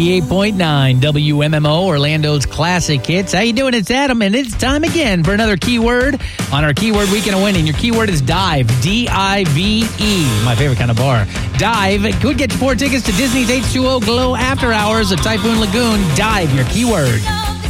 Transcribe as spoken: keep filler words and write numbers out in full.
ninety-eight point nine W M M O, Orlando's classic hits. How you doing? It's Adam, and it's time again for another keyword on our Keyword Weekend of Winning. Your keyword is dive, D I V E, my favorite kind of bar. Dive could get you four tickets to Disney's H two O Glow After Hours at Typhoon Lagoon. Dive, your keyword.